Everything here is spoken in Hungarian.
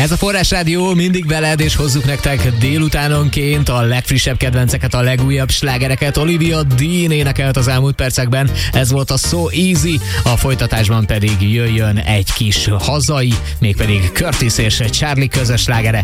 Ez a Forrás Rádió, mindig veled, és hozzuk nektek délutánonként a legfrissebb kedvenceket, a legújabb slágereket. Olivia Dean énekelt az elmúlt percekben, ez volt a So Easy, a folytatásban pedig jöjjön egy kis hazai, mégpedig Curtis és Charlie közös slágere,